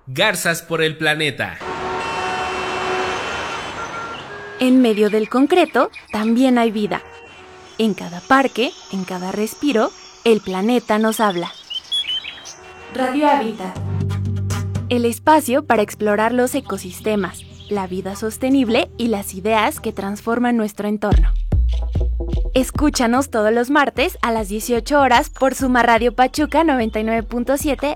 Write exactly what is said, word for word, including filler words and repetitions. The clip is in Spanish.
Garzas por el planeta. En medio del concreto también hay vida. En cada parque, en cada respiro, el planeta nos habla. Radio Hábitat. El espacio para explorar los ecosistemas, la vida sostenible y las ideas que transforman nuestro entorno. Escúchanos todos los martes a las dieciocho horas por Suma Radio Pachuca noventa y nueve punto siete